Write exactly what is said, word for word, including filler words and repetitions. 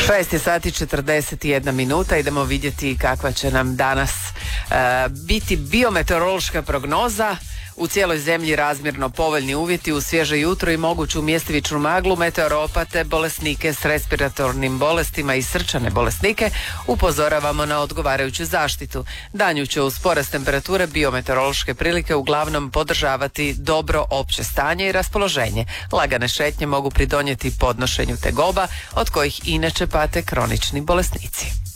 šest je sati četrdeset jedna minuta, idemo vidjeti kakva će nam danas uh, biti biometeorološka prognoza. U cijeloj zemlji razmjerno povoljni uvjeti u svježe jutro i moguću mjestivičnu maglu. Meteoropate, bolesnike s respiratornim bolestima i srčane bolesnike upozoravamo na odgovarajuću zaštitu. Danju će uz porast temperature biometeorološke prilike uglavnom podržavati dobro opće stanje i raspoloženje. Lagane šetnje mogu pridonijeti podnošenju tegoba od kojih inače pate kronični bolesnici.